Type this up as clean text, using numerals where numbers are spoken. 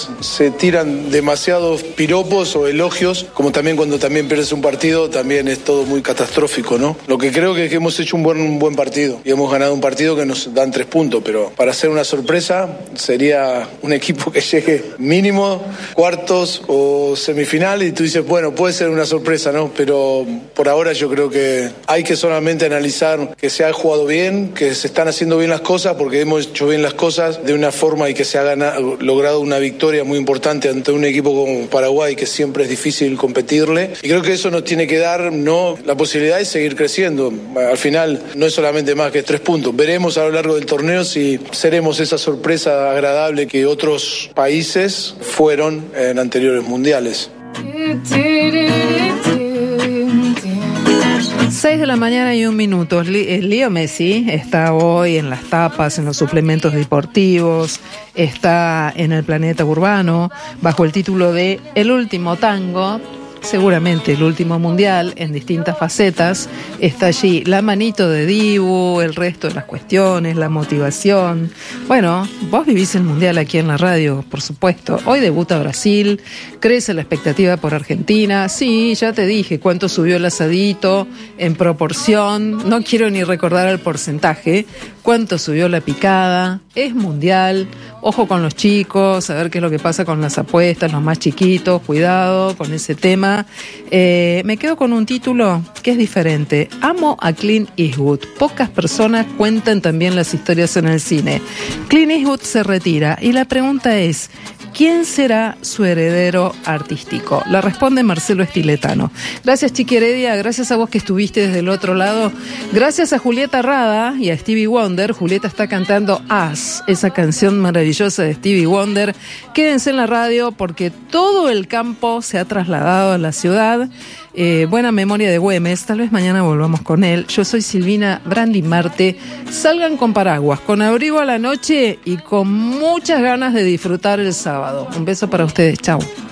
veces se tiran demasiados piropos o elogios, como también cuando también pierdes un partido, también es todo muy catastrófico, ¿no? Lo que creo que es que hemos hecho un buen partido y hemos ganado un partido que nos dan 3 puntos, pero para hacer una sorpresa sería un equipo que llegue mínimo cuartos o semifinal y tú dices, bueno, puede ser una sorpresa, ¿no? Pero por ahora yo creo que hay que solamente analizar que se ha jugado bien, que se están haciendo bien las cosas, porque hemos hecho bien las cosas de una forma y que se ha logrado una victoria muy importante ante un equipo como Paraguay, que siempre es difícil competirle. Y creo que eso nos tiene que dar, ¿no?, la posibilidad de seguir creciendo. Al final no es solamente más que 3 puntos. Veremos a lo largo del torneo si seremos esa sorpresa agradable que otros países fueron en anteriores mundiales. 6:01 a.m. Leo Messi está hoy en las tapas, en los suplementos deportivos, está en el Planeta Urbano, bajo el título de El último tango, seguramente el último mundial, en distintas facetas. Está allí la manito de Dibu, el resto de las cuestiones, la motivación. Bueno, vos vivís el mundial aquí en la radio, por supuesto. Hoy debuta Brasil, crece la expectativa por Argentina. Sí, ya te dije cuánto subió el asadito en proporción. No quiero ni recordar el porcentaje. Cuánto subió la picada. Es mundial. Ojo con los chicos, a ver qué es lo que pasa con las apuestas, los más chiquitos. Cuidado con ese tema. Me quedo con un título que es diferente. Amo a Clint Eastwood. Pocas personas cuentan también las historias en el cine. Clint Eastwood se retira y la pregunta es: ¿quién será su heredero artístico? La responde Marcelo Estiletano. Gracias, Chiqui Heredia, gracias a vos que estuviste desde el otro lado. Gracias a Julieta Rada y a Stevie Wonder. Julieta está cantando As, esa canción maravillosa de Stevie Wonder. Quédense en la radio porque todo el campo se ha trasladado a la ciudad. Buena memoria de Güemes, tal vez mañana volvamos con él. Yo soy Silvina Brandi Marte. Salgan con paraguas, con abrigo a la noche y con muchas ganas de disfrutar el sábado. Un beso para ustedes, chau.